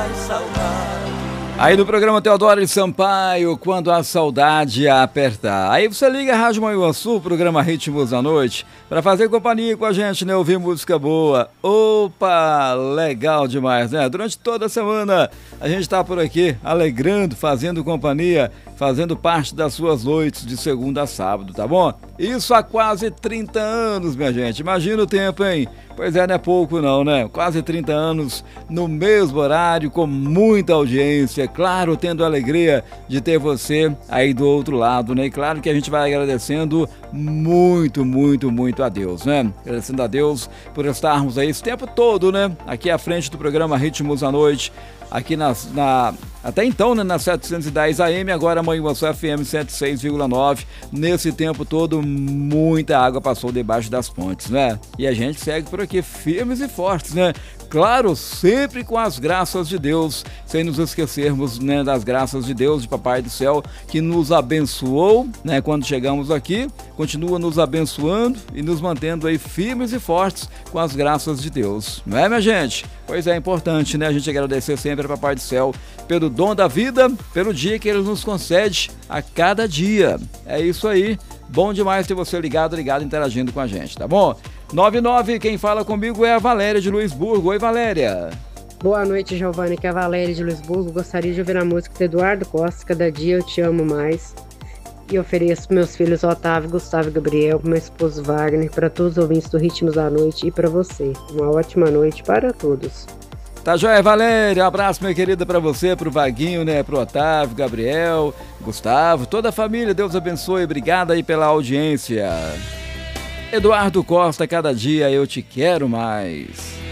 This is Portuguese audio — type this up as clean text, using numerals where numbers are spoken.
mais saudade. Aí no programa Teodoro de Sampaio, quando a saudade apertar. Aí você liga a Rádio Manhuaçu, programa Ritmos da Noite, para fazer companhia com a gente, né? Ouvir música boa. Opa, legal demais, né? Durante toda a semana a gente tá por aqui, alegrando, fazendo companhia, fazendo parte das suas noites de segunda a sábado, tá bom? Isso há quase 30 anos, minha gente. Imagina o tempo, hein? Pois é, não é pouco não, né? Quase 30 anos no mesmo horário, com muita audiência, claro, tendo a alegria de ter você aí do outro lado, né? E claro que a gente vai agradecendo muito, muito, muito a Deus, né? Agradecendo a Deus por estarmos aí esse tempo todo, né? Aqui à frente do programa Ritmos da Noite, aqui até então, né, na 710 AM, agora Manhuaçu FM 106,9. Nesse tempo todo, muita água passou debaixo das pontes, né? E a gente segue por aqui firmes e fortes, né? Claro, sempre com as graças de Deus, sem nos esquecermos, né, das graças de Deus, de Papai do Céu, que nos abençoou, né, quando chegamos aqui, continua nos abençoando e nos mantendo aí firmes e fortes com as graças de Deus. Não é, minha gente? Pois é, importante, né, a gente agradecer sempre a Papai do Céu pelo dom da vida, pelo dia que Ele nos concede a cada dia. É isso aí. Bom demais ter você ligado, interagindo com a gente, tá bom? 99, quem fala comigo é a Valéria de Luisburgo. Oi, Valéria. Boa noite, Giovana, que é a Valéria de Luisburgo. Gostaria de ouvir a música do Eduardo Costa, Cada Dia Eu Te Amo Mais. E ofereço para meus filhos Otávio, Gustavo e Gabriel, para meu esposo Wagner, para todos os ouvintes do Ritmos da Noite e para você. Uma ótima noite para todos. Tá joia, Valéria? Um abraço, minha querida, para você, pro Vaguinho, né? Pro Otávio, Gabriel, Gustavo, toda a família. Deus abençoe. Obrigado aí pela audiência. Eduardo Costa, Cada Dia Eu Te Quero Mais.